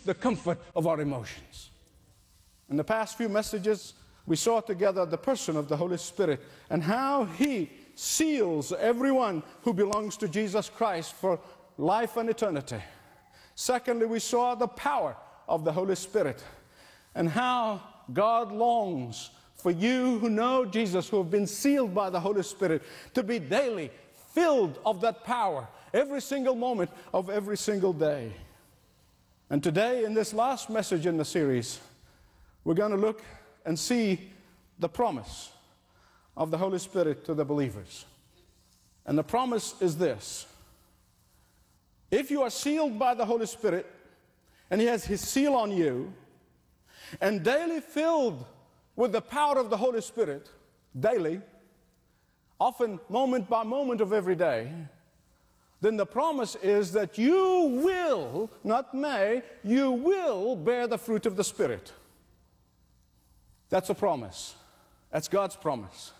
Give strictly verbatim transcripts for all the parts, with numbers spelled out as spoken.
the comfort of our emotions. In the past few messages, we saw together the person of the Holy Spirit and how He seals everyone who belongs to Jesus Christ for life and eternity. Secondly, we saw the power of the Holy Spirit and how God longs for you who know Jesus, who have been sealed by the Holy Spirit, to be daily filled of that power every single moment of every single day. And today, in this last message in the series, we're going to look and see the promise of the Holy Spirit to the believers. And the promise is this: if you are sealed by the Holy Spirit, and He has His seal on you, and daily filled with the power of the Holy Spirit, daily, often moment by moment of every day, then the promise is that you will, not may, you will bear the fruit of the Spirit. That's a promise. That's God's promise.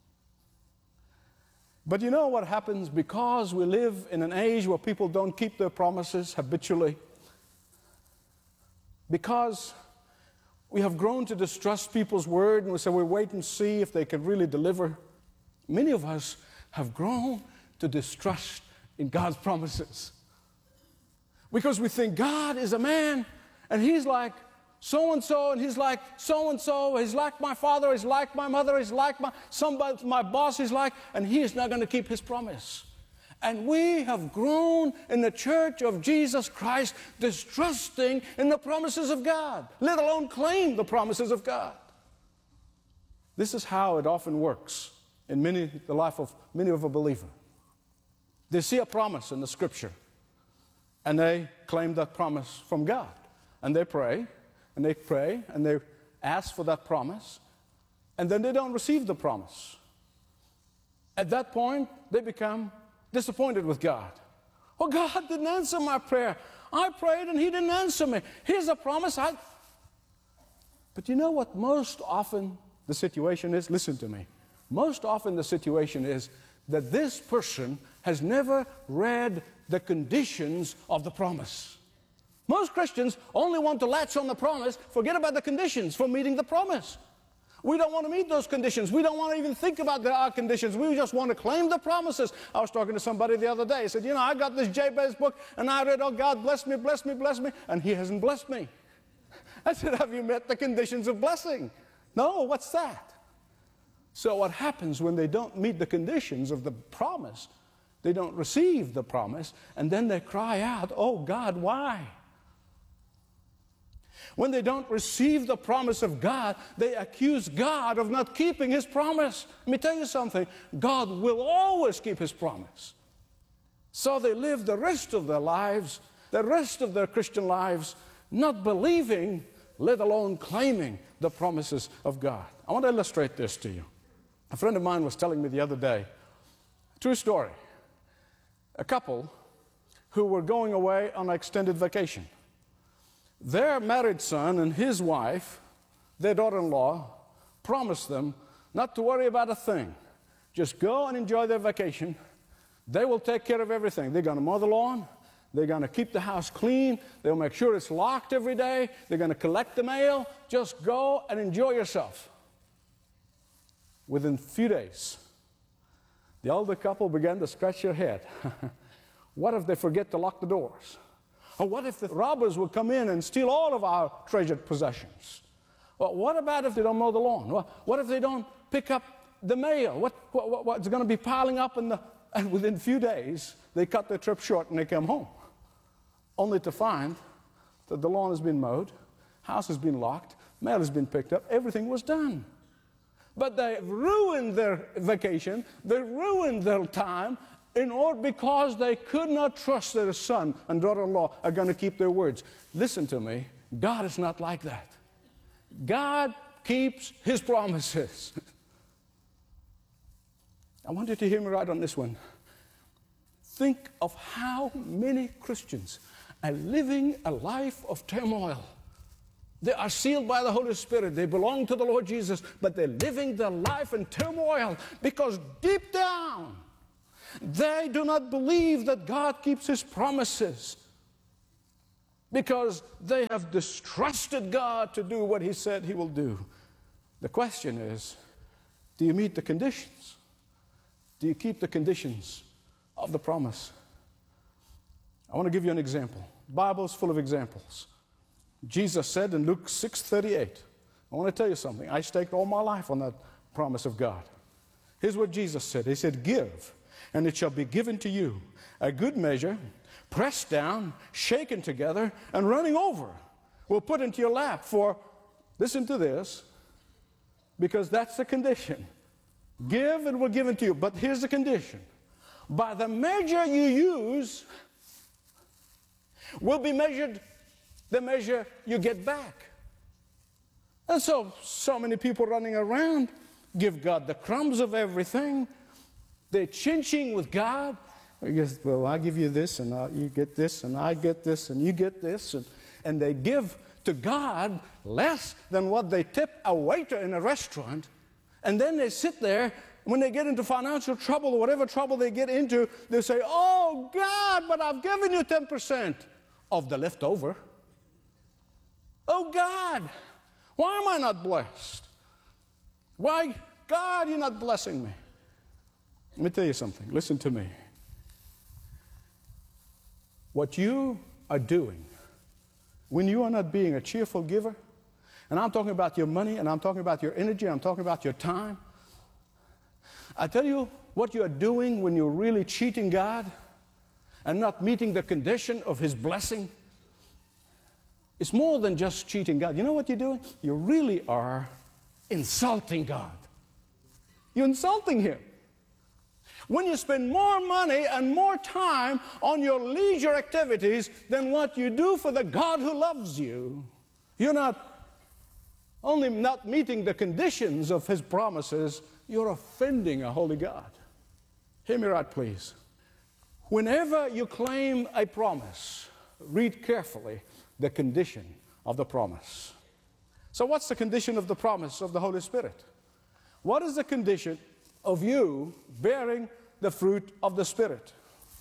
But you know what happens because we live in an age where people don't keep their promises habitually? Because we have grown to distrust people's word, and we say, we'll wait and see if they can really deliver. Many of us have grown to distrust in God's promises. Because we think God is a man, and He's like so-and-so, and He's like so-and-so, He's like my father, He's like my mother, He's like my somebody, my boss, He's like, and He is not going to keep His promise. And we have grown in the church of Jesus Christ distrusting in the promises of God, let alone claim the promises of God. This is how it often works in many, the life of many of a believer. They see a promise in the Scripture, and they claim that promise from God. And they pray, and they pray, and they ask for that promise, and then they don't receive the promise. At that point, they become disappointed with God. Oh, God didn't answer my prayer. I prayed, and He didn't answer me. Here's a promise. I... But you know what most often the situation is? Listen to me. Most often the situation is that this person has never read the conditions of the promise. Most Christians only want to latch on the promise, forget about the conditions for meeting the promise. We don't want to meet those conditions. We don't want to even think about the, our conditions. We just want to claim the promises. I was talking to somebody the other day. He said, you know, I got this Jabez book, and I read, oh, God, bless me, bless me, bless me, and He hasn't blessed me. I said, have you met the conditions of blessing? No, what's that? So what happens when they don't meet the conditions of the promise? They don't receive the promise, and then they cry out, oh God, why? When they don't receive the promise of God, they accuse God of not keeping His promise. Let me tell you something, God will always keep His promise. So they live the rest of their lives, the rest of their Christian lives, not believing, let alone claiming the promises of God. I want to illustrate this to you. A friend of mine was telling me the other day, true story, a couple who were going away on an extended vacation. Their married son and his wife, their daughter-in-law, promised them not to worry about a thing. Just go and enjoy their vacation. They will take care of everything. They're going to mow the lawn. They're going to keep the house clean. They'll make sure it's locked every day. They're going to collect the mail. Just go and enjoy yourself. Within a few days, the older couple began to scratch their head. What if they forget to lock the doors? Or what if the robbers will come in and steal all of our treasured possessions? Well, what about if they don't mow the lawn? Well, what if they don't pick up the mail? What, what, what, what's going to be piling up in the... And within a few days, they cut their trip short and they come home. Only to find that the lawn has been mowed, house has been locked, mail has been picked up, everything was done. But they ruined their vacation, they ruined their time, in order because they could not trust that their son and daughter-in-law are going to keep their words. Listen to me, God is not like that. God keeps His promises. I want you to hear me right on this one. Think of how many Christians are living a life of turmoil. They are sealed by the Holy Spirit. They belong to the Lord Jesus, but they're living their life in turmoil because deep down, they do not believe that God keeps His promises. because they have distrusted God to do what he said he will do. The question is, do you meet the conditions? Do you keep the conditions of the promise? I want to give you an example. The Bible's full of examples. Jesus said in Luke six thirty-eight, I want to tell you something. I staked all my life on that promise of God. Here's what Jesus said. He said, give, and it shall be given to you. A good measure, pressed down, shaken together, and running over will put into your lap. For, listen to this, because that's the condition. Give, and it will give it to you. But here's the condition. By the measure you use, will be measured the measure you get back. And so, so many people running around give God the crumbs of everything. They're chinching with God. I guess, well, I give you this, and I, you get this, and I get this, and you get this. And, and they give to God less than what they tip a waiter in a restaurant. And then they sit there, when they get into financial trouble or whatever trouble they get into, they say, oh, God, but I've given you ten percent of the leftover. Oh, God, why am I not blessed? Why, God, you're not blessing me? Let me tell you something. Listen to me. What you are doing when you are not being a cheerful giver, and I'm talking about your money, and I'm talking about your energy, and I'm talking about your time. I tell you what you are doing when you're really cheating God and not meeting the condition of his blessing. It's more than just cheating God. You know what you're doing? You really are insulting God. You're insulting him. When you spend more money and more time on your leisure activities than what you do for the God who loves you, you're not only not meeting the conditions of his promises, you're offending a holy God. Hear me right, please. Whenever you claim a promise, read carefully the condition of the promise. So what's the condition of the promise of the Holy Spirit? What is the condition of you bearing the fruit of the Spirit?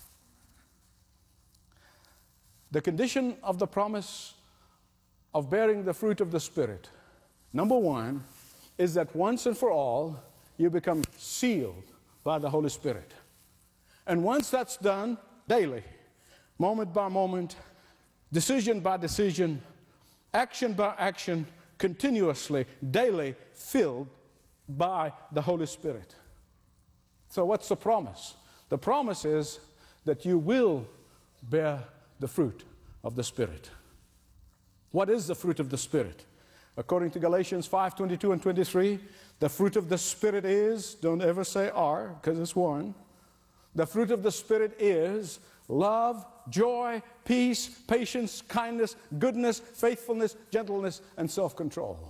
The condition of the promise of bearing the fruit of the Spirit, number one, is that once and for all, you become sealed by the Holy Spirit. And once that's done, daily, moment by moment, decision by decision, action by action, continuously, daily, filled by the Holy Spirit. So what's the promise? The promise is that you will bear the fruit of the Spirit. What is the fruit of the Spirit? According to Galatians five, twenty-two and twenty-three, the fruit of the Spirit is, don't ever say are, because it's one. The fruit of the Spirit is love, joy, peace, patience, kindness, goodness, faithfulness, gentleness, and self-control.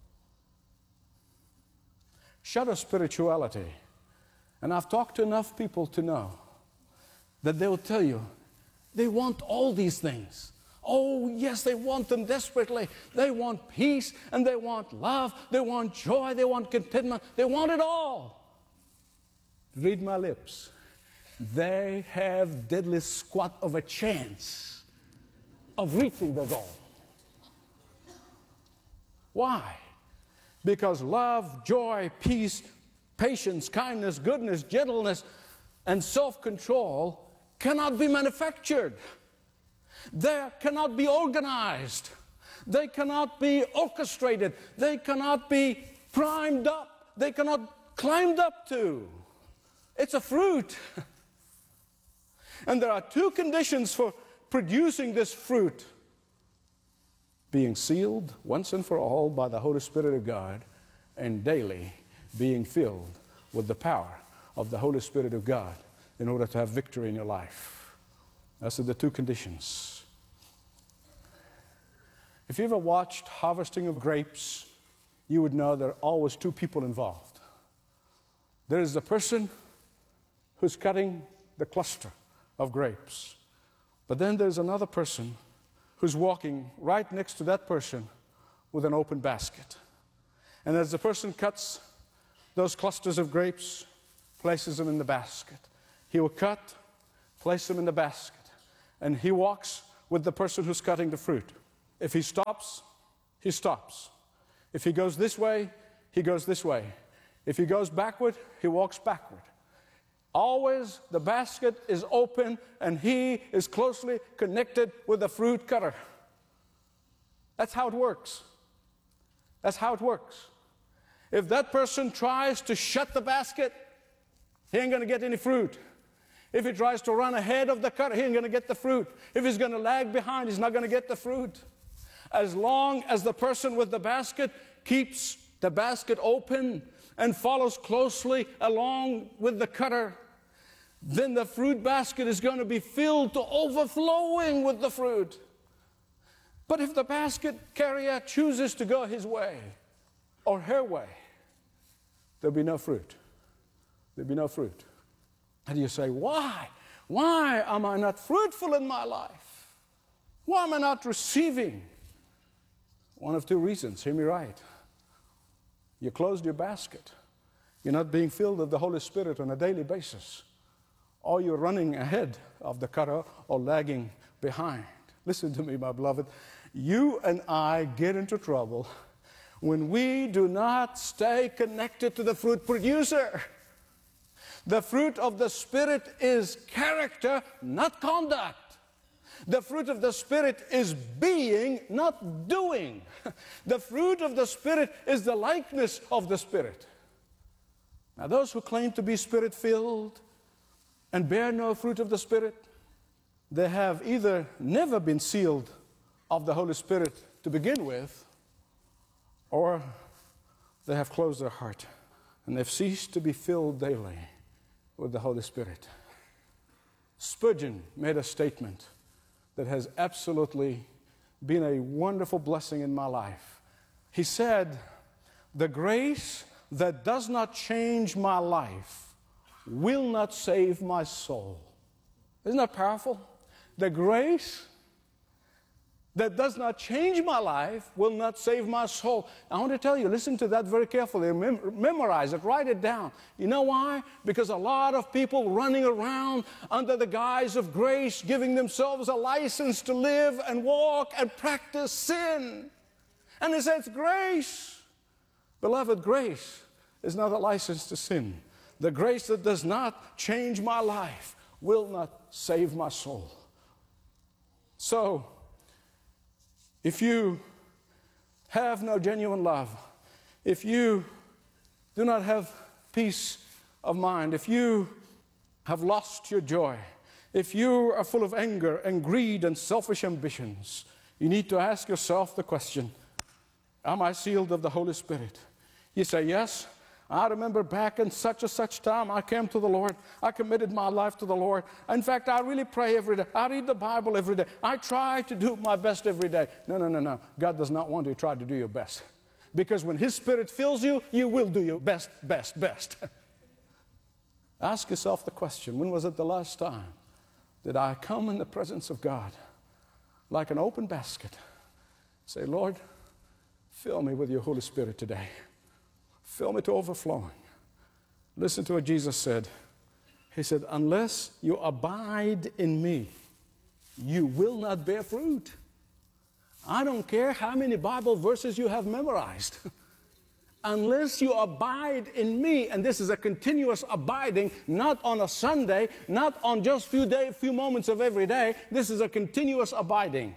Shadow spirituality. And I've talked to enough people to know that they will tell you they want all these things. Oh, yes, they want them desperately. They want peace, and they want love. They want joy. They want contentment. They want it all. Read my lips. They have deadly squat of a chance of reaching the goal. Why? Because love, joy, peace, patience, kindness, goodness, gentleness, and self-control cannot be manufactured. They cannot be organized. They cannot be orchestrated. They cannot be primed up. They cannot climbed up to. It's a fruit. And there are two conditions for producing this fruit: being sealed once and for all by the Holy Spirit of God, and daily being filled with the power of the Holy Spirit of God in order to have victory in your life. Those are the two conditions. If you ever watched harvesting of grapes, you would know there are always two people involved. There is the person who's cutting the cluster of grapes. But then there's another person who's walking right next to that person with an open basket. And as the person cuts those clusters of grapes, places them in the basket, he will cut, place them in the basket, and he walks with the person who's cutting the fruit. If he stops, he stops. If he goes this way, he goes this way. If he goes backward, he walks backward. Always the basket is open and he is closely connected with the fruit cutter. That's how it works. That's how it works. If that person tries to shut the basket, he ain't going to get any fruit. If he tries to run ahead of the cutter, he ain't going to get the fruit. If he's going to lag behind, he's not going to get the fruit. As long as the person with the basket keeps the basket open and follows closely along with the cutter, then the fruit basket is going to be filled to overflowing with the fruit. But if the basket carrier chooses to go his way or her way, there'll be no fruit. There'll be no fruit. And you say, why? Why am I not fruitful in my life? Why am I not receiving? One of two reasons. Hear me right. You closed your basket. You're not being filled with the Holy Spirit on a daily basis. Or you're running ahead of the cutter or lagging behind. Listen to me, my beloved. You and I get into trouble when we do not stay connected to the fruit producer. The fruit of the Spirit is character, not conduct. The fruit of the Spirit is being, not doing. The fruit of the Spirit is the likeness of the Spirit. Now, those who claim to be Spirit-filled and bear no fruit of the Spirit, they have either never been sealed of the Holy Spirit to begin with, or they have closed their heart and they've ceased to be filled daily with the Holy Spirit. Spurgeon made a statement that has absolutely been a wonderful blessing in my life. He said, "The grace that does not change my life will not save my soul." Isn't that powerful? The grace that does not change my life will not save my soul. I want to tell you, listen to that very carefully. Mem- memorize it, write it down. You know why? Because a lot of people running around under the guise of grace, giving themselves a license to live and walk and practice sin. And they say it's grace. Beloved, grace is not a license to sin. The grace that does not change my life will not save my soul. So, if you have no genuine love, if you do not have peace of mind, if you have lost your joy, if you are full of anger and greed and selfish ambitions, you need to ask yourself the question, am I sealed of the Holy Spirit? You say, yes. I remember back in such and such time, I came to the Lord. I committed my life to the Lord. In fact, I really pray every day. I read the Bible every day. I try to do my best every day. No, no, no, no. God does not want you to try to do your best. Because when His Spirit fills you, you will do your best, best, best. Ask yourself the question, when was it the last time that I come in the presence of God like an open basket? Say, Lord, fill me with your Holy Spirit today. Fill me to overflowing. Listen to what Jesus said. He said, unless you abide in me, you will not bear fruit. I don't care how many Bible verses you have memorized. Unless you abide in me, and this is a continuous abiding, not on a Sunday, not on just few day, few moments of every day. This is a continuous abiding.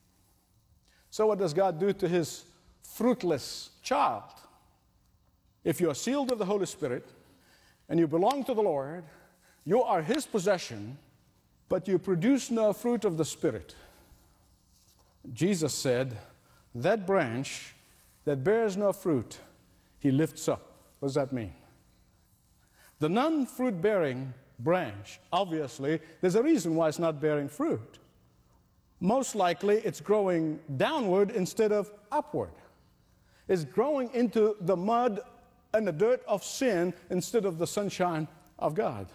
So what does God do to His fruitless child? If you are sealed of the Holy Spirit and you belong to the Lord, you are His possession, but you produce no fruit of the Spirit. Jesus said, that branch that bears no fruit, He lifts up. What does that mean? The non-fruit bearing branch, obviously, there's a reason why it's not bearing fruit. Most likely it's growing downward instead of upward. It's growing into the mud and the dirt of sin instead of the sunshine of God.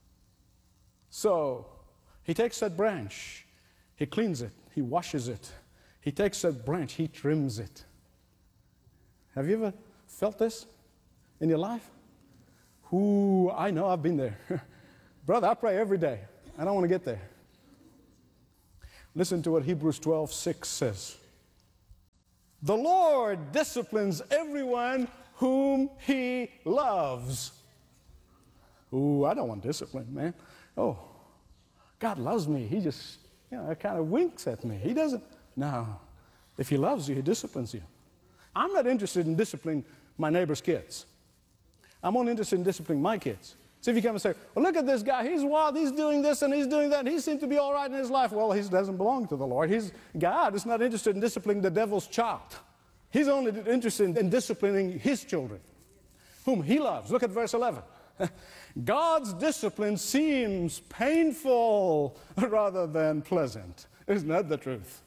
So He takes that branch, He cleans it, He washes it. He takes that branch, He trims it. Have you ever felt this in your life? Ooh, I know, I've been there. Brother, I pray every day. I don't want to get there. Listen to what Hebrews twelve six says. The Lord disciplines everyone whom he loves. Ooh, I don't want discipline, man. Oh, God loves me. He just, you know, kind of winks at me. He doesn't. No. If he loves you, he disciplines you. I'm not interested in disciplining my neighbor's kids. I'm only interested in disciplining my kids. So if you come and say, well, look at this guy. He's wild. He's doing this and he's doing that. And he seems to be all right in his life. Well, he doesn't belong to the Lord. He's, God is not interested in disciplining the devil's child. He's only interested in disciplining his children, whom he loves. Look at verse eleven. God's discipline seems painful rather than pleasant. Isn't that the truth?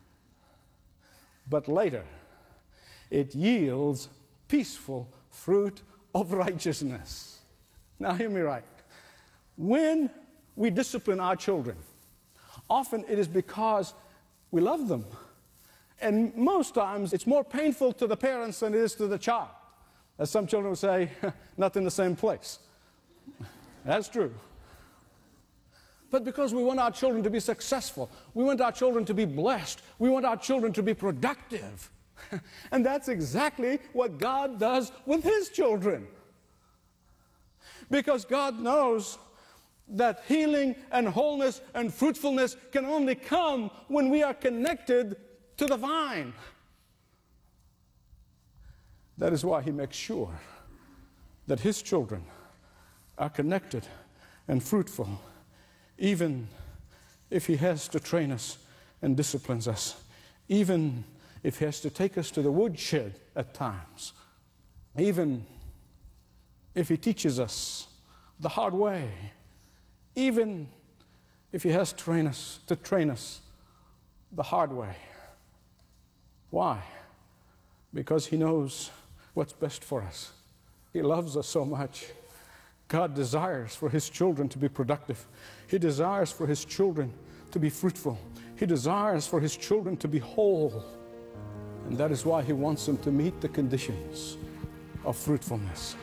But later, it yields peaceful fruit of righteousness. Now hear me right. When we discipline our children, often it is because we love them. And most times it's more painful to the parents than it is to the child. As some children will say, not in the same place. That's true. But because we want our children to be successful, we want our children to be blessed, we want our children to be productive. And that's exactly what God does with his children. Because God knows that healing and wholeness and fruitfulness can only come when we are connected to the vine. That is why he makes sure that his children are connected and fruitful, even if he has to train us and disciplines us, even if he has to take us to the woodshed at times, even if he teaches us the hard way, even if he has to train us, to train us the hard way. Why? Because he knows what's best for us. He loves us so much. God desires for his children to be productive. He desires for his children to be fruitful. He desires for his children to be whole. And that is why he wants them to meet the conditions of fruitfulness.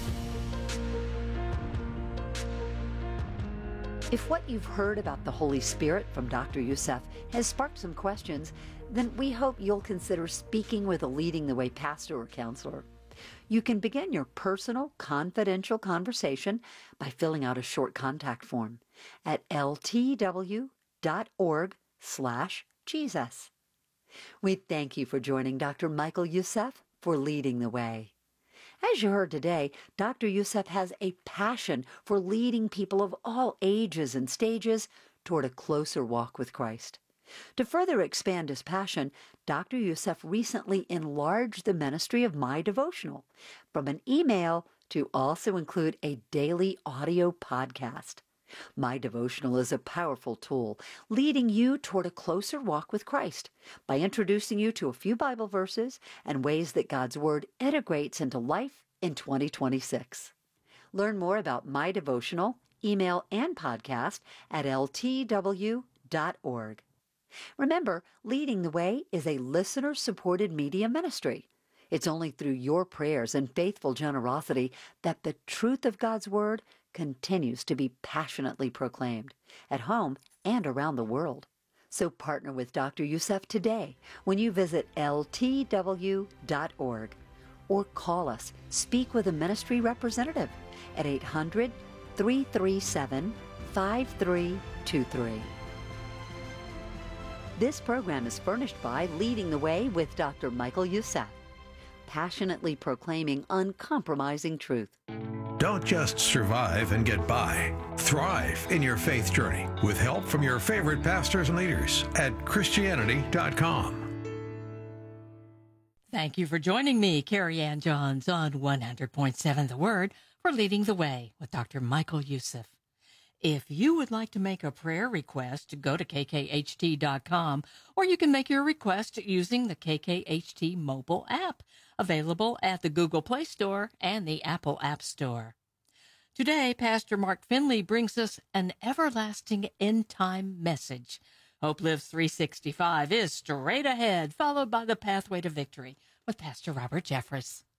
If what you've heard about the Holy Spirit from Doctor Youssef has sparked some questions, then we hope you'll consider speaking with a Leading the Way pastor or counselor. You can begin your personal, confidential conversation by filling out a short contact form at ltw.org slash Jesus. We thank you for joining Doctor Michael Youssef for Leading the Way. As you heard today, Doctor Youssef has a passion for leading people of all ages and stages toward a closer walk with Christ. To further expand his passion, Doctor Youssef recently enlarged the ministry of My Devotional from an email to also include a daily audio podcast. My Devotional is a powerful tool leading you toward a closer walk with Christ by introducing you to a few Bible verses and ways that God's Word integrates into life in twenty twenty-six. Learn more about My Devotional, email, and podcast at l t w dot org. Remember, Leading the Way is a listener-supported media ministry. It's only through your prayers and faithful generosity that the truth of God's Word continues to be passionately proclaimed at home and around the world. So partner with Doctor Youssef today when you visit l t w dot org or call us, speak with a ministry representative at eight hundred, three three seven, five three two three. This program is furnished by Leading the Way with Doctor Michael Youssef, passionately proclaiming uncompromising truth. Don't just survive and get by. Thrive in your faith journey with help from your favorite pastors and leaders at Christianity dot com. Thank you for joining me, Carrie Ann Johns, on one hundred point seven The Word for Leading the Way with Doctor Michael Youssef. If you would like to make a prayer request, go to k k h t dot com, or you can make your request using the K K H T mobile app, available at the Google Play Store and the Apple App Store. Today, Pastor Mark Finley brings us an everlasting end-time message. Hope Lives three sixty-five is straight ahead, followed by the Pathway to Victory with Pastor Robert Jeffress.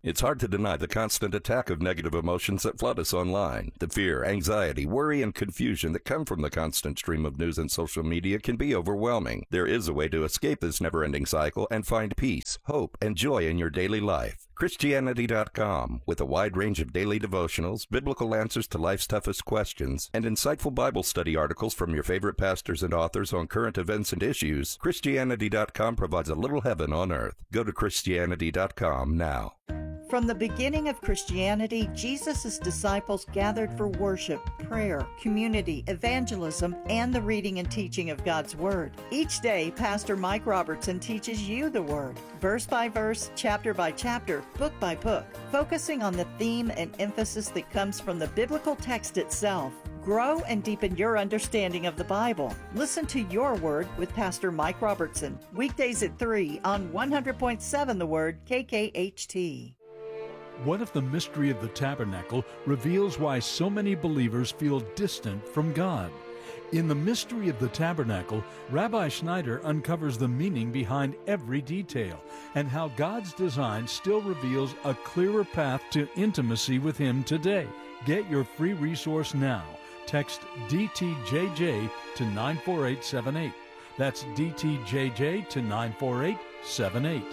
It's hard to deny the constant attack of negative emotions that flood us online. The fear, anxiety, worry, and confusion that come from the constant stream of news and social media can be overwhelming. There is a way to escape this never-ending cycle and find peace, hope, and joy in your daily life. Christianity dot com, with a wide range of daily devotionals, biblical answers to life's toughest questions, and insightful Bible study articles from your favorite pastors and authors on current events and issues, Christianity dot com provides a little heaven on earth. Go to Christianity dot com now. From the beginning of Christianity, Jesus' disciples gathered for worship, prayer, community, evangelism, and the reading and teaching of God's Word. Each day, Pastor Mike Robertson teaches you the Word, verse by verse, chapter by chapter, book by book, focusing on the theme and emphasis that comes from the biblical text itself. Grow and deepen your understanding of the Bible. Listen to Your Word with Pastor Mike Robertson, weekdays at three on one hundred point seven The Word, K K H T. What if the mystery of the tabernacle reveals why so many believers feel distant from God? In The Mystery of the Tabernacle, Rabbi Schneider uncovers the meaning behind every detail and how God's design still reveals a clearer path to intimacy with Him today. Get your free resource now. Text D T J J to nine four eight seven eight. That's D T J J to nine four eight seven eight.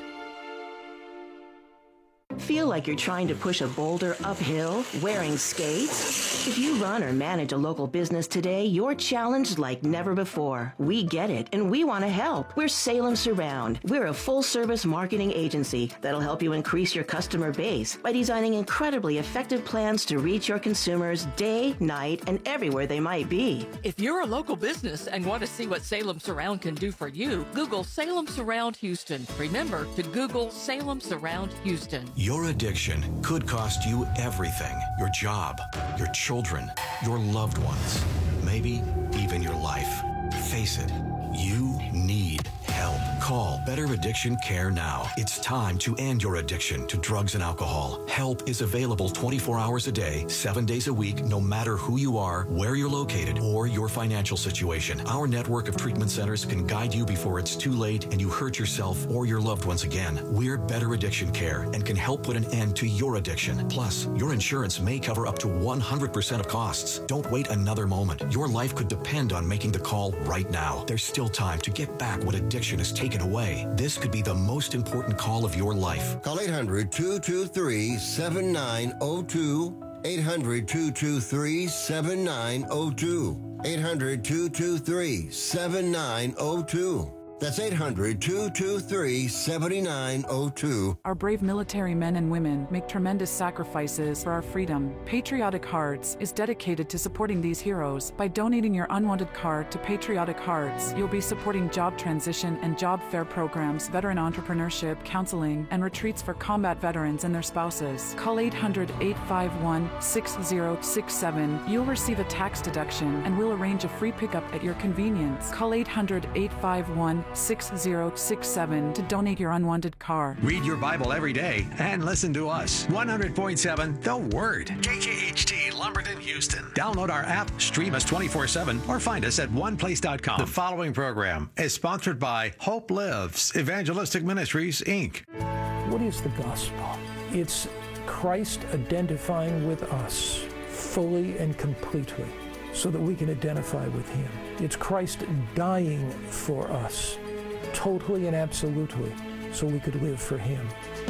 Feel like you're trying to push a boulder uphill wearing skates? If you run or manage a local business today, you're challenged like never before. We get it, and we want to help. We're Salem Surround. We're a full-service marketing agency that'll help you increase your customer base by designing incredibly effective plans to reach your consumers day, night, and everywhere they might be. If you're a local business and want to see what Salem Surround can do for you, Google Salem Surround Houston. Remember to Google Salem Surround Houston. Your addiction could cost you everything. Your job, your children, your loved ones, maybe even your life. Face it, you need help. Call Better Addiction Care now. It's time to end your addiction to drugs and alcohol. Help is available twenty-four hours a day, seven days a week, no matter who you are, where you're located, or your financial situation. Our network of treatment centers can guide you before it's too late and you hurt yourself or your loved ones again. We're Better Addiction Care and can help put an end to your addiction. Plus, your insurance may cover up to one hundred percent of costs. Don't wait another moment. Your life could depend on making the call right now. There's still time to get back what addiction has taken away. This could be the most important call of your life. Call eight hundred, two two three, seven nine zero two. eight hundred, two two three, seven nine zero two. eight hundred, two two three, seven nine zero two. That's eight hundred, two two three, seven nine zero two. Our brave military men and women make tremendous sacrifices for our freedom. Patriotic Hearts is dedicated to supporting these heroes. By donating your unwanted card to Patriotic Hearts, you'll be supporting job transition and job fair programs, veteran entrepreneurship, counseling, and retreats for combat veterans and their spouses. Call eight hundred, eight five one, six zero six seven. You'll receive a tax deduction, and we'll arrange a free pickup at your convenience. Call eight hundred, eight five one, six zero six seven to donate your unwanted car. Read your Bible every day and listen to us. one hundred point seven The Word. K K H T, Lumberton, Houston. Download our app, stream us twenty-four seven, or find us at one place dot com. The following program is sponsored by Hope Lives Evangelistic Ministries, Incorporated. What is the gospel? It's Christ identifying with us fully and completely so that we can identify with Him. It's Christ dying for us totally and absolutely so we could live for Him.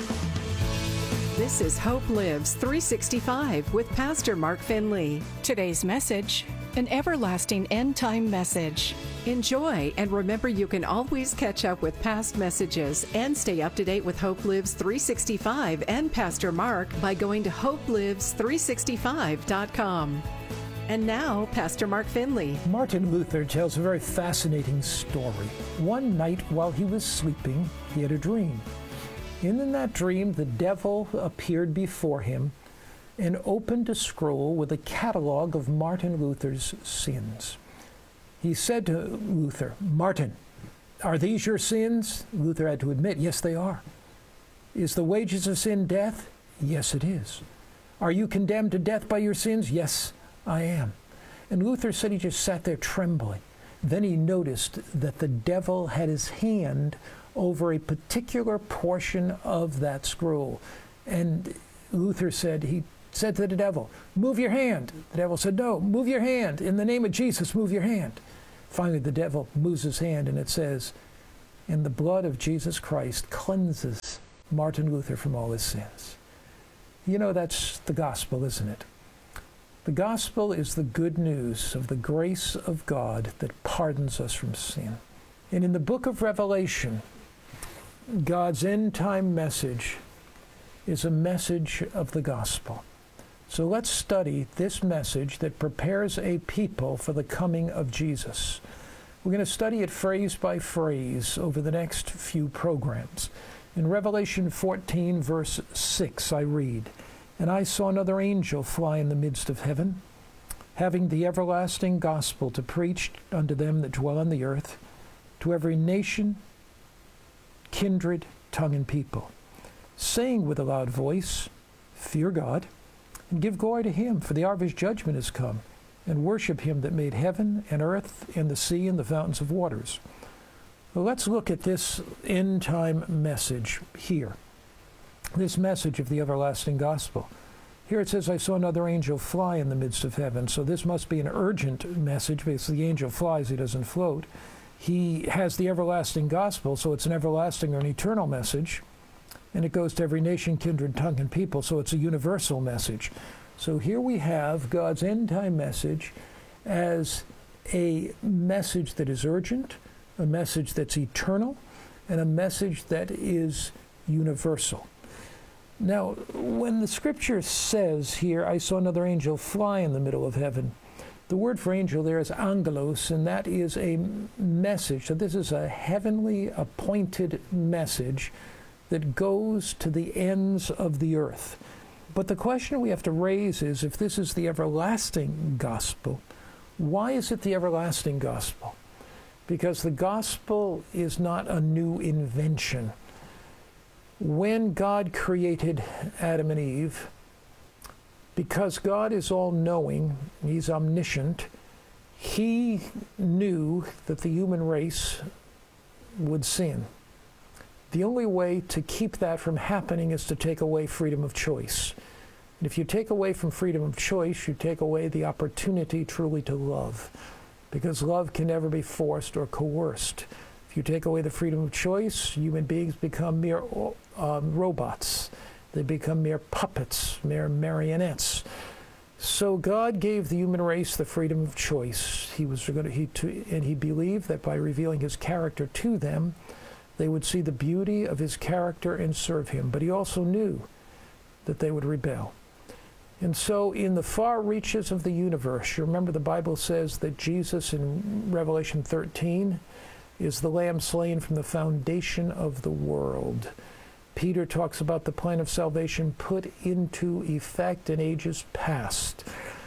This is Hope Lives three sixty-five with Pastor Mark Finley. Today's message, an everlasting end-time message. Enjoy, and remember you can always catch up with past messages and stay up to date with Hope Lives three sixty-five and Pastor Mark by going to hope lives three sixty-five dot com. And now, Pastor Mark Finley. Martin Luther tells a very fascinating story. One night while he was sleeping, he had a dream. And in that dream, the devil appeared before him and opened a scroll with a catalog of Martin Luther's sins. He said to Luther, "Martin, are these your sins?" Luther had to admit, yes, they are. "Is the wages of sin death?" "Yes, it is." "Are you condemned to death by your sins?" "Yes, I am." And Luther said he just sat there trembling. Then he noticed that the devil had his hand over a particular portion of that scroll. And Luther said, he said to the devil, move your hand. The devil said, no, move your hand. In the name of Jesus, move your hand. Finally, the devil moves his hand, and it says, and the blood of Jesus Christ cleanses Martin Luther from all his sins. You know, that's the gospel, isn't it? The gospel is the good news of the grace of God that pardons us from sin. And in the book of Revelation, God's end-time message is a message of the gospel. So let's study this message that prepares a people for the coming of Jesus. We're going to study it phrase by phrase over the next few programs. In Revelation fourteen, verse six, I read, and I saw another angel fly in the midst of heaven, having the everlasting gospel to preach unto them that dwell on the earth, to every nation, kindred, tongue, and people, saying with a loud voice, fear God, and give glory to him, for the hour of his judgment is come, and worship him that made heaven and earth and the sea and the fountains of waters. Well, let's look at this end-time message here, this message of the everlasting gospel. Here it says, I saw another angel fly in the midst of heaven. So this must be an urgent message, because the angel flies, he doesn't float. He has the everlasting gospel, so it's an everlasting or an eternal message. And it goes to every nation, kindred, tongue, and people, so it's a universal message. So here we have God's end-time message as a message that is urgent, a message that's eternal, and a message that is universal. Now, when the scripture says here, I saw another angel fly in the middle of heaven, the word for angel there is angelos, and that is a message. So this is a heavenly appointed message that goes to the ends of the earth. But the question we have to raise is, if this is the everlasting gospel, why is it the everlasting gospel? Because the gospel is not a new invention. When God created Adam and Eve, because God is all-knowing, he's omniscient, he knew that the human race would sin. The only way to keep that from happening is to take away freedom of choice. And if you take away from freedom of choice, you take away the opportunity truly to love, because love can never be forced or coerced. If you take away the freedom of choice, human beings become mere um, robots. They become mere puppets, mere marionettes. So God gave the human race the freedom of choice. He was going to, he, to, and he believed that by revealing his character to them, they would see the beauty of his character and serve him. But he also knew that they would rebel. And so in the far reaches of the universe, you remember the Bible says that Jesus in Revelation thirteen is the Lamb slain from the foundation of the world. Peter talks about the plan of salvation put into effect in ages past.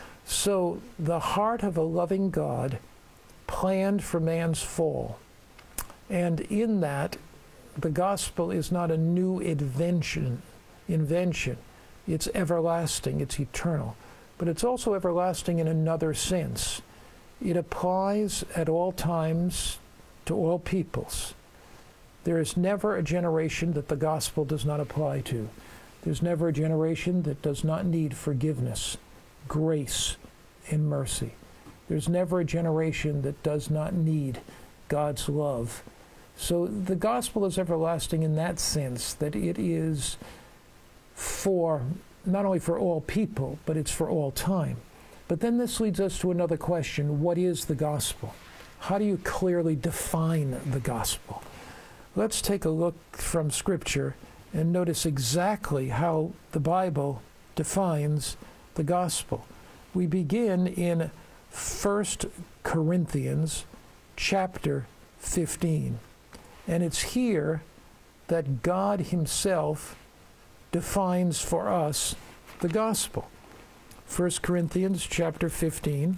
So the heart of a loving God planned for man's fall. And in that, the gospel is not a new invention. invention. It's everlasting, it's eternal. But it's also everlasting in another sense. It applies at all times to all peoples. There is never a generation that the gospel does not apply to. There's never a generation that does not need forgiveness, grace, and mercy. There's never a generation that does not need God's love. So the gospel is everlasting in that sense, that it is for, not only for all people, but it's for all time. But then this leads us to another question. What is the gospel? How do you clearly define the gospel? Let's take a look from Scripture and notice exactly how the Bible defines the gospel. We begin in First Corinthians chapter fifteen. And it's here that God himself defines for us the gospel. First Corinthians chapter fifteen.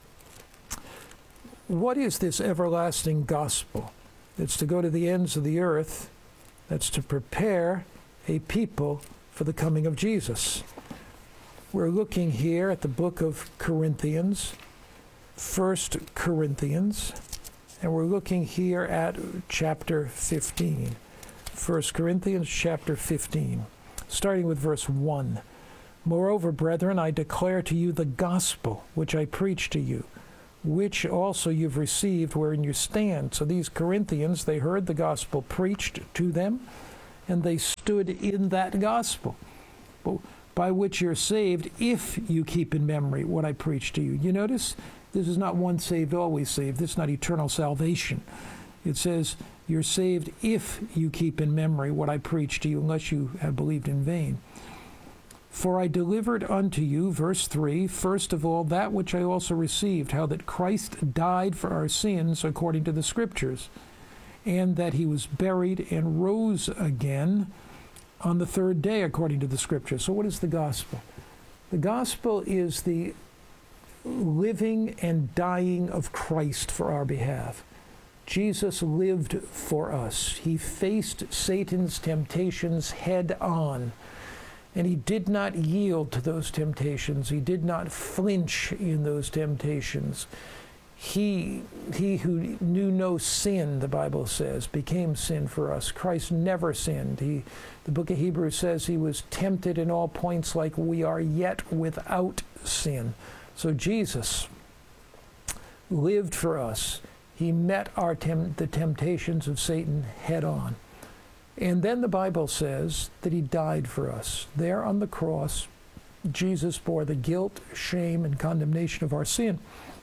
What is this everlasting gospel? It's to go to the ends of the earth. That's to prepare a people for the coming of Jesus. We're looking here at the book of Corinthians, First Corinthians, and we're looking here at chapter fifteen. First Corinthians chapter fifteen. starting with verse one. Moreover, brethren, I declare to you the gospel which I preached to you, which also you've received, wherein you stand. So these Corinthians, they heard the gospel preached to them, and they stood in that gospel, by which you're saved, if you keep in memory what I preached to you. You notice, this is not once saved, always saved. This is not eternal salvation. It says, you're saved if you keep in memory what I preached to you, unless you have believed in vain. For I delivered unto you, verse three, first of all, that which I also received, how that Christ died for our sins according to the Scriptures, and that he was buried and rose again on the third day according to the Scriptures. So what is the gospel? The gospel is the living and dying of Christ for our behalf. Jesus lived for us. He faced Satan's temptations head on. And he did not yield to those temptations. He did not flinch in those temptations. He, he who knew no sin, the Bible says, became sin for us. Christ never sinned. He, the book of Hebrews says he was tempted in all points like we are, yet without sin. So Jesus lived for us. He met our tem- the temptations of Satan head on. And then the Bible says that he died for us. There on the cross, Jesus bore the guilt, shame, and condemnation of our sin.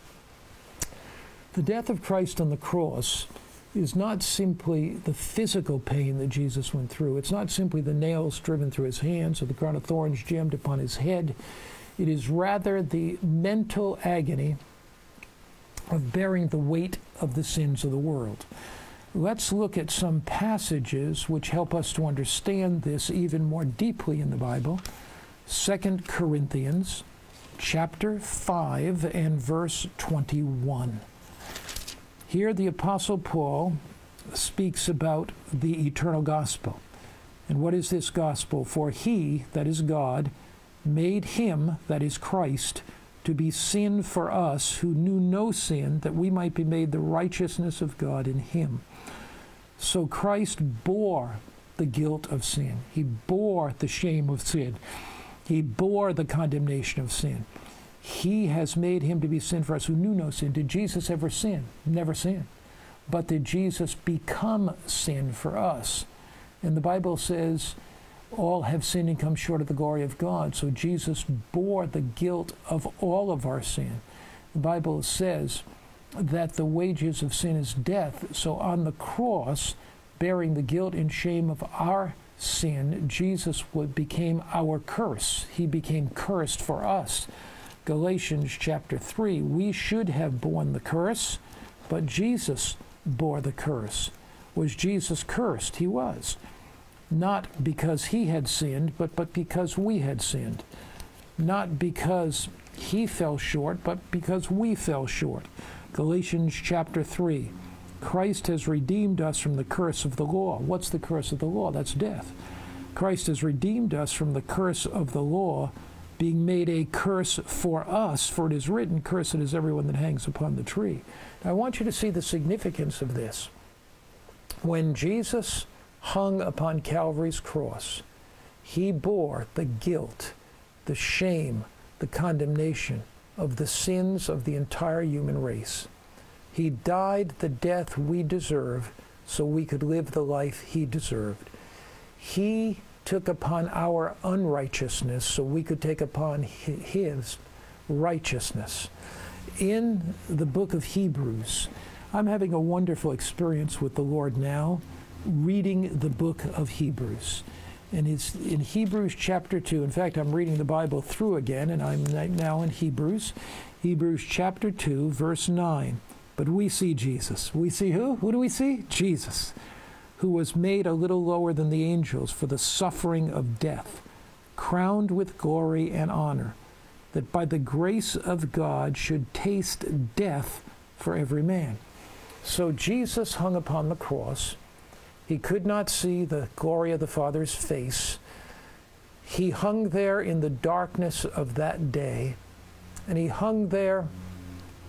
The death of Christ on the cross is not simply the physical pain that Jesus went through. It's not simply the nails driven through his hands or the crown of thorns jammed upon his head. It is rather the mental agony of bearing the weight of the sins of the world. Let's look at some passages which help us to understand this even more deeply in the Bible. Second Corinthians chapter five and verse twenty-one. Here the Apostle Paul speaks about the eternal gospel. And what is this gospel? For he, that is God, made him, that is Christ, to be sin for us who knew no sin, that we might be made the righteousness of God in him. So Christ bore the guilt of sin. He bore the shame of sin. He bore the condemnation of sin. He has made him to be sin for us who knew no sin. Did Jesus ever sin? Never sinned. But did Jesus become sin for us? And the Bible says, all have sinned and come short of the glory of God. So Jesus bore the guilt of all of our sin. The Bible says that the wages of sin is death. So on the cross, bearing the guilt and shame of our sin, Jesus would became our curse. He became cursed for us. Galatians chapter three, we should have borne the curse, but Jesus bore the curse. Was Jesus cursed? He was. Not because he had sinned, but, but because we had sinned. Not because he fell short, but because we fell short. Galatians chapter three, Christ has redeemed us from the curse of the law. What's the curse of the law? That's death. Christ has redeemed us from the curse of the law, being made a curse for us, for it is written, cursed is everyone that hangs upon the tree. Now, I want you to see the significance of this. When Jesus hung upon Calvary's cross, he bore the guilt, the shame, the condemnation of the sins of the entire human race. He died the death we deserve so we could live the life he deserved. He took upon our unrighteousness so we could take upon his righteousness. In the book of Hebrews, I'm having a wonderful experience with the Lord now, reading the book of Hebrews. And it's in Hebrews chapter two. In fact, I'm reading the Bible through again, and I'm now in Hebrews. Hebrews chapter two, verse nine. But we see Jesus. We see who? Who do we see? Jesus, who was made a little lower than the angels for the suffering of death, crowned with glory and honor, that by the grace of God should taste death for every man. So Jesus hung upon the cross. He could not see the glory of the Father's face. He hung there in the darkness of that day, and he hung there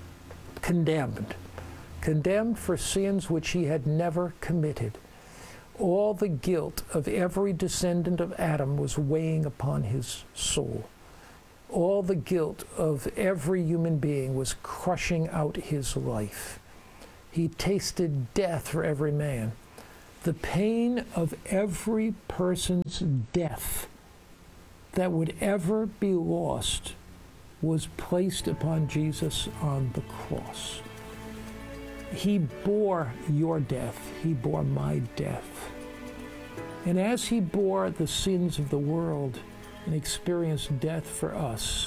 condemned, condemned for sins which he had never committed. All the guilt of every descendant of Adam was weighing upon his soul. All the guilt of every human being was crushing out his life. He tasted death for every man. The pain of every person's death that would ever be lost was placed upon Jesus on the cross. He bore your death. He bore my death. And as he bore the sins of the world and experienced death for us,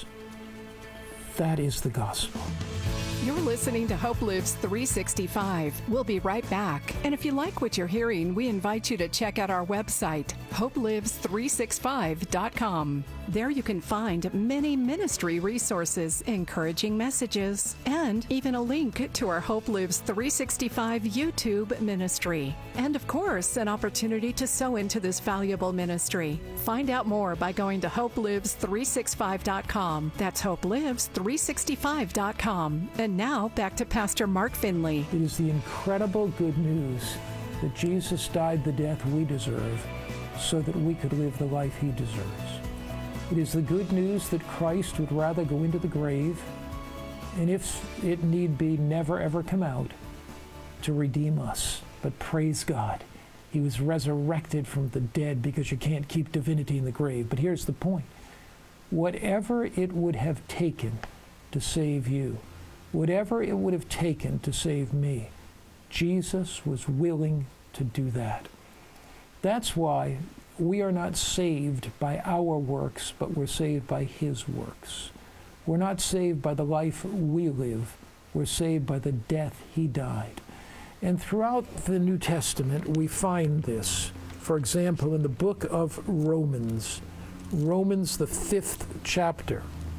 that is the gospel. You're listening to Hope Lives three sixty-five. We'll be right back. And if you like what you're hearing, we invite you to check out our website, hope lives three sixty-five dot com. There you can find many ministry resources, encouraging messages, and even a link to our Hope Lives three sixty-five YouTube ministry. And of course, an opportunity to sow into this valuable ministry. Find out more by going to hope lives three sixty-five dot com. That's hope lives three sixty-five dot com. And now back to Pastor Mark Finley. It is the incredible good news that Jesus died the death we deserve so that we could live the life he deserves. It is the good news that Christ would rather go into the grave, and if it need be, never ever come out, to redeem us. But praise God, he was resurrected from the dead, because you can't keep divinity in the grave. But here's the point. Whatever it would have taken to save you, whatever it would have taken to save me, Jesus was willing to do that. That's why we are not saved by our works, but we're saved by his works. We're not saved by the life we live. We're saved by the death he died. And throughout the New Testament, we find this. For example, in the book of Romans, Romans, the fifth chapter.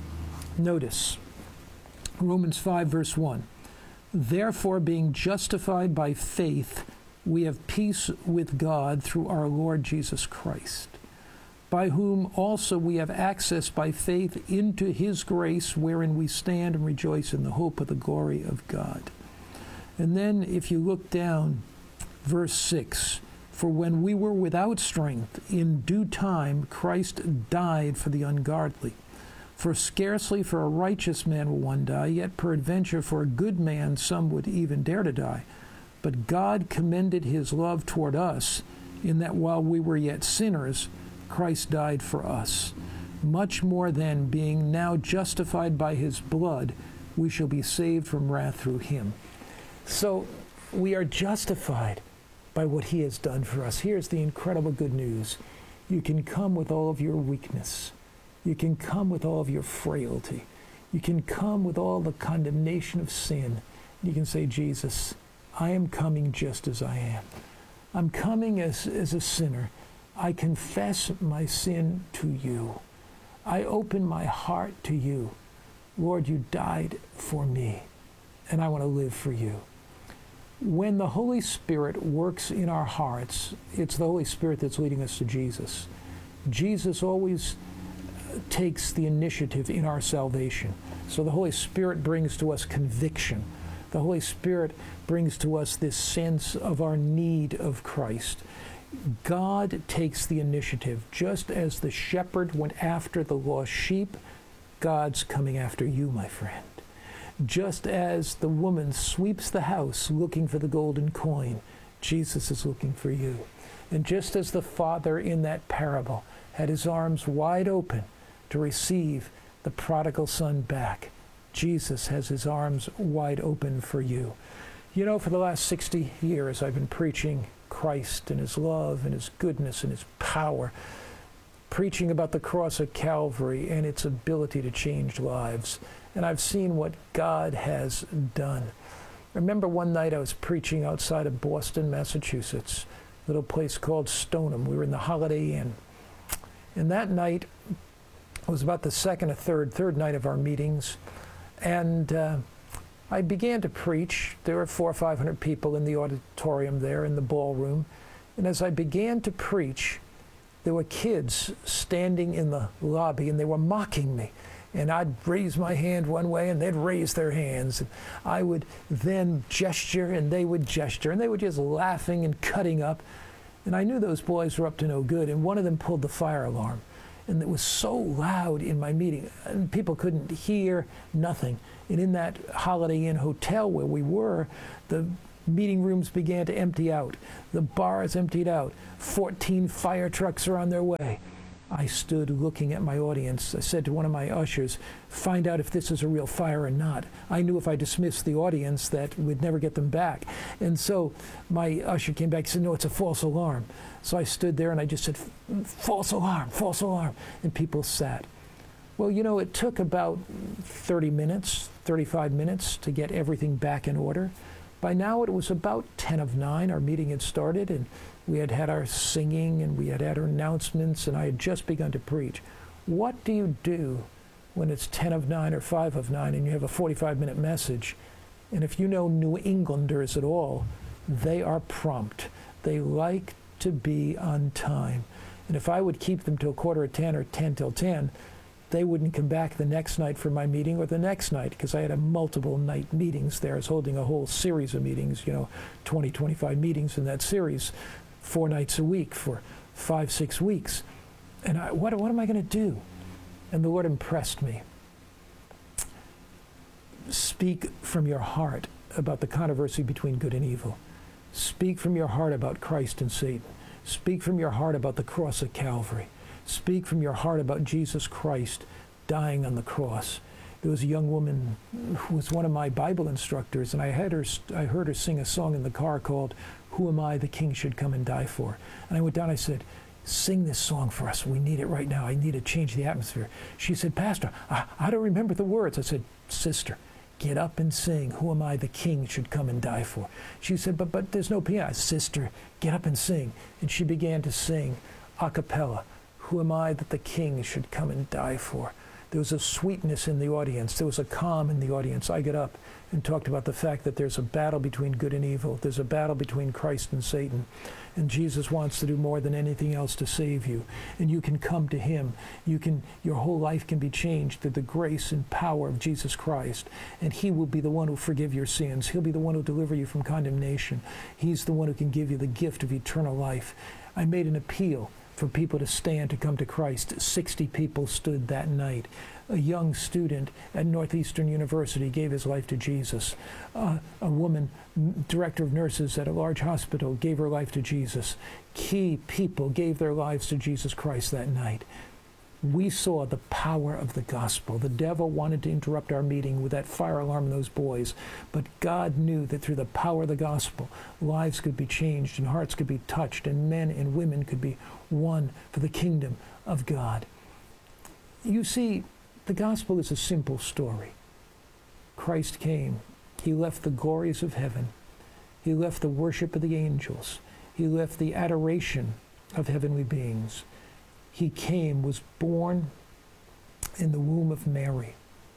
Notice, Romans five, verse one. Therefore, being justified by faith, we have peace with God through our Lord Jesus Christ, by whom also we have access by faith into his grace, wherein we stand and rejoice in the hope of the glory of God. And then if you look down, verse six, for when we were without strength, in due time Christ died for the ungodly. For scarcely for a righteous man will one die, yet peradventure for a good man some would even dare to die. But God commended his love toward us, in that while we were yet sinners, Christ died for us. Much more then, being now justified by his blood, we shall be saved from wrath through him. So we are justified by what he has done for us. Here's the incredible good news. You can come with all of your weakness. You can come with all of your frailty. You can come with all the condemnation of sin. You can say, Jesus, I am coming just as I am. I'm coming as, as a sinner. I confess my sin to you. I open my heart to you. Lord, you died for me, and I want to live for you. When the Holy Spirit works in our hearts, it's the Holy Spirit that's leading us to Jesus. Jesus always takes the initiative in our salvation. So the Holy Spirit brings to us conviction. The Holy Spirit brings to us this sense of our need of Christ. God takes the initiative. Just as the shepherd went after the lost sheep, God's coming after you, my friend. Just as the woman sweeps the house looking for the golden coin, Jesus is looking for you. And just as the father in that parable had his arms wide open to receive the prodigal son back, Jesus has his arms wide open for you. You know, for the last sixty years, I've been preaching Christ and his love and his goodness and his power, preaching about the cross of Calvary and its ability to change lives. And I've seen what God has done. I remember one night I was preaching outside of Boston, Massachusetts, a little place called Stoneham. We were in the Holiday Inn. And that night was about the second or third, third night of our meetings. And uh, I began to preach. There were four or five hundred people in the auditorium there in the ballroom. And as I began to preach, there were kids standing in the lobby, and they were mocking me. And I'd raise my hand one way, and they'd raise their hands. And I would then gesture, and they would gesture. And they were just laughing and cutting up. And I knew those boys were up to no good, and one of them pulled the fire alarm. And it was so loud in my meeting, and people couldn't hear nothing. And in that Holiday Inn hotel where we were, the meeting rooms began to empty out. The bars emptied out. fourteen fire trucks are on their way. I stood looking at my audience. I said to one of my ushers, find out if this is a real fire or not. I knew if I dismissed the audience that we'd never get them back. And so my usher came back and said, no, it's a false alarm. So I stood there and I just said, false alarm, false alarm. And people sat. Well, you know, it took about thirty minutes, thirty-five minutes to get everything back in order. By now it was about ten of nine. Our meeting had started, and we had had our singing, and we had had our announcements, and I had just begun to preach. What do you do when it's ten of nine or five of nine and you have a forty-five minute message? And if you know New Englanders at all, they are prompt. They like to be on time. And if I would keep them till quarter of ten or ten till ten, they wouldn't come back the next night for my meeting or the next night, because I had a multiple night meetings there. I was holding a whole series of meetings, you know, twenty, twenty-five meetings in that series, four nights a week for five, six weeks. And I, what, what am I going to do? And the Lord impressed me. Speak from your heart about the controversy between good and evil. Speak from your heart about Christ and Satan. Speak from your heart about the cross of Calvary. Speak from your heart about Jesus Christ dying on the cross. There was a young woman who was one of my Bible instructors, and I had her, I heard her sing a song in the car called, Who Am I the King Should Come and Die For? And I went down and I said, sing this song for us. We need it right now. I need to change the atmosphere. She said, Pastor, I, I don't remember the words. I said, sister, get up and sing, Who Am I the King Should Come and Die For? She said, but, but there's no piano. Sister, get up and sing. And she began to sing a cappella. Who am I that the King should come and die for? There was a sweetness in the audience. There was a calm in the audience. I got up and talked about the fact that there's a battle between good and evil. There's a battle between Christ and Satan. And Jesus wants to do more than anything else to save you. And you can come to him. You can, your whole life can be changed through the grace and power of Jesus Christ. And he will be the one who will forgive your sins. He'll be the one who will deliver you from condemnation. He's the one who can give you the gift of eternal life. I made an appeal for people to stand to come to Christ. sixty people stood that night. A young student at Northeastern University gave his life to Jesus. Uh, a woman, director of nurses at a large hospital, gave her life to Jesus. Key people gave their lives to Jesus Christ that night. We saw the power of the gospel. The devil wanted to interrupt our meeting with that fire alarm and those boys, but God knew that through the power of the gospel, lives could be changed and hearts could be touched and men and women could be won for the kingdom of God. You see, the gospel is a simple story. Christ came. He left the glories of heaven. He left the worship of the angels. He left the adoration of heavenly beings. He came, was born in the womb of Mary.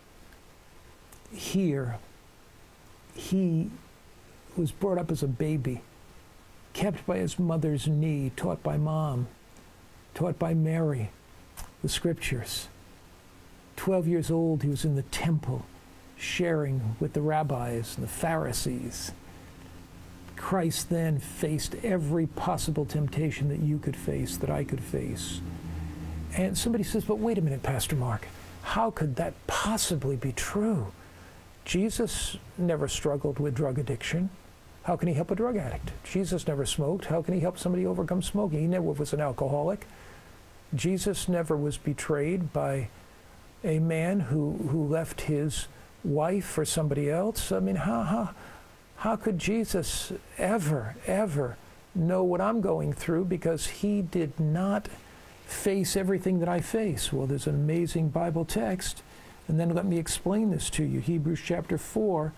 Here, he was brought up as a baby, kept by his mother's knee, taught by mom, taught by Mary, the scriptures. Twelve years old, he was in the temple, sharing with the rabbis and the Pharisees. Christ then faced every possible temptation that you could face, that I could face. And somebody says, but wait a minute, Pastor Mark, how could that possibly be true? Jesus never struggled with drug addiction. How can he help a drug addict? Jesus never smoked. How can he help somebody overcome smoking? He never was an alcoholic. Jesus never was betrayed by a man who, who left his wife for somebody else. I mean, how, how, how could Jesus ever, ever know what I'm going through? Because he did not face everything that I face. Well, there's an amazing Bible text, and then let me explain this to you. Hebrews chapter four.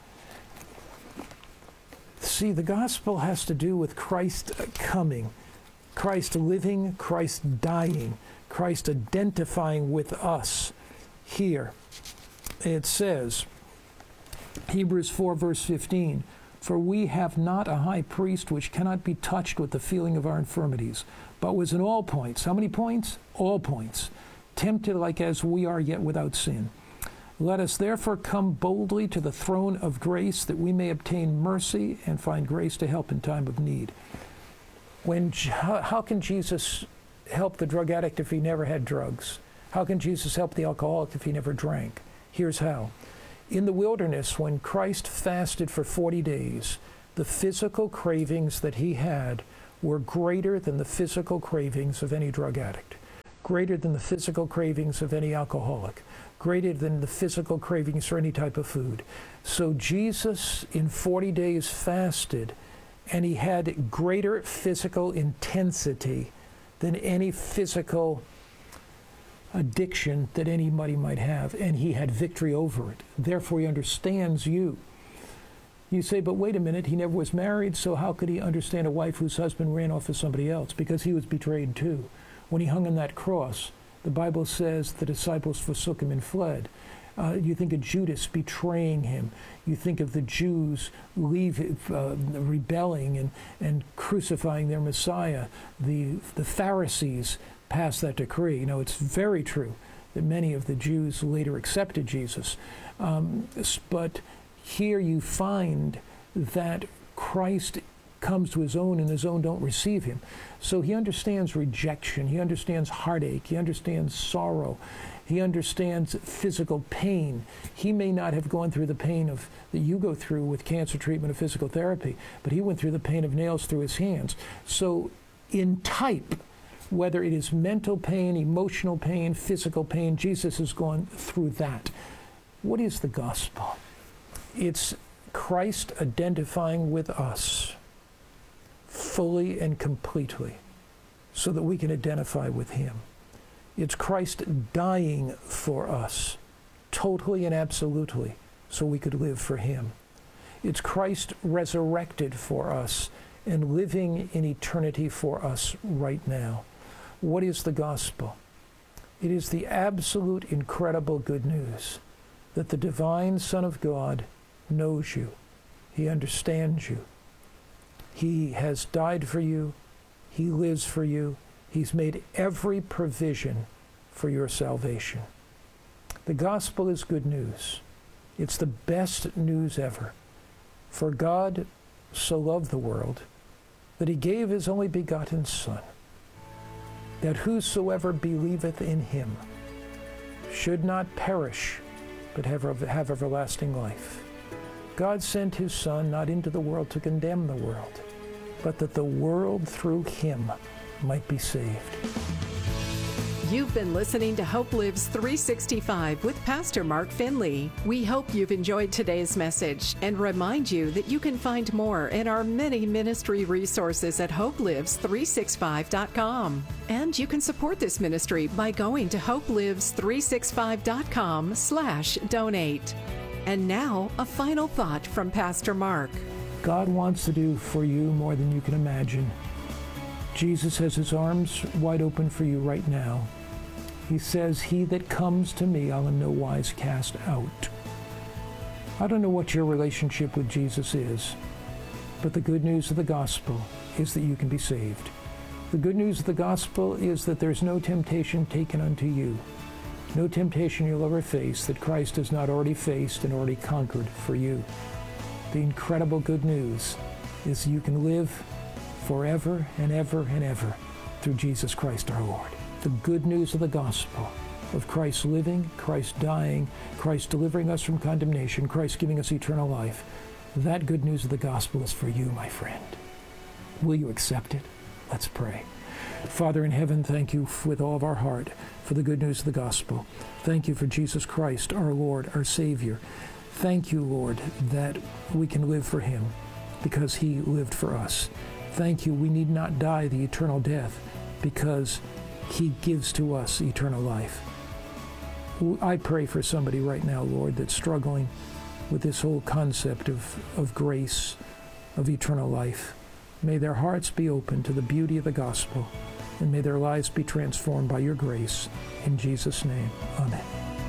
See, the gospel has to do with Christ coming, Christ living, Christ dying, Christ identifying with us. Here it says, Hebrews four verse fifteen, for we have not a high priest which cannot be touched with the feeling of our infirmities, but was in all points. How many points? All points. Tempted like as we are, yet without sin. Let us therefore come boldly to the throne of grace, that we may obtain mercy and find grace to help in time of need. When, how, how can Jesus help the drug addict if he never had drugs? How can Jesus help the alcoholic if he never drank? Here's how. In the wilderness, when Christ fasted for forty days, the physical cravings that he had were greater than the physical cravings of any drug addict, greater than the physical cravings of any alcoholic, greater than the physical cravings for any type of food. So Jesus in forty days fasted, and he had greater physical intensity than any physical addiction that anybody might have, and he had victory over it. Therefore, he understands you. You say, but wait a minute, he never was married, so how could he understand a wife whose husband ran off with somebody else? Because he was betrayed too. When he hung on that cross, the Bible says the disciples forsook him and fled. Uh, you think of Judas betraying him. You think of the Jews leave, uh, rebelling and, and crucifying their Messiah. The, the Pharisees passed that decree. You know, it's very true that many of the Jews later accepted Jesus. Um, but here you find that Christ comes to his own and his own don't receive him. So he understands rejection. He understands heartache. He understands sorrow. He understands physical pain. He may not have gone through the pain of that you go through with cancer treatment or physical therapy, but he went through the pain of nails through his hands. So in type, whether it is mental pain, emotional pain, physical pain, Jesus has gone through that. What is the gospel? It's Christ identifying with us fully and completely so that we can identify with him. It's Christ dying for us totally and absolutely so we could live for him. It's Christ resurrected for us and living in eternity for us right now. What is the gospel? It is the absolute incredible good news that the divine Son of God knows you. He understands you. He has died for you. He lives for you. He's made every provision for your salvation. The gospel is good news. It's the best news ever. For God so loved the world that he gave his only begotten Son, that whosoever believeth in him should not perish, but have, have everlasting life. God sent his Son not into the world to condemn the world, but that the world through him might be saved. You've been listening to Hope Lives three sixty-five with Pastor Mark Finley. We hope you've enjoyed today's message and remind you that you can find more in our many ministry resources at hope lives three sixty-five dot com. And you can support this ministry by going to hope lives three sixty-five dot com slash donate. And now, a final thought from Pastor Mark. God wants to do for you more than you can imagine. Jesus has his arms wide open for you right now. He says, he that comes to me, I'll in no wise cast out. I don't know what your relationship with Jesus is, but the good news of the gospel is that you can be saved. The good news of the gospel is that there's no temptation taken unto you, no temptation you'll ever face that Christ has not already faced and already conquered for you. The incredible good news is you can live forever and ever and ever through Jesus Christ our Lord. The good news of the gospel of Christ living, Christ dying, Christ delivering us from condemnation, Christ giving us eternal life. That good news of the gospel is for you, my friend. Will you accept it? Let's pray. Father in heaven, thank you with all of our heart for the good news of the gospel. Thank you for Jesus Christ, our Lord, our Savior. Thank you, Lord, that we can live for him because he lived for us. Thank you, we need not die the eternal death because he gives to us eternal life. I pray for somebody right now, Lord, that's struggling with this whole concept of, of grace, of eternal life. May their hearts be open to the beauty of the gospel, and may their lives be transformed by your grace. In Jesus' name, amen.